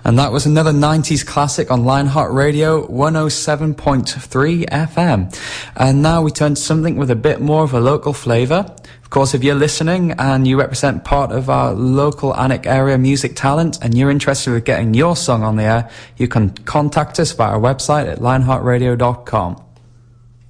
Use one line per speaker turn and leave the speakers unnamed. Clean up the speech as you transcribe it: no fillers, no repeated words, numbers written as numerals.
And that was another 90s classic on Lionheart Radio 107.3 FM. And now we turn to something with a bit more of a local flavour. Of course, if you're listening and you represent part of our local Alnwick area music talent and you're interested in getting your song on the air, you can contact us via our website at lionheartradio.com.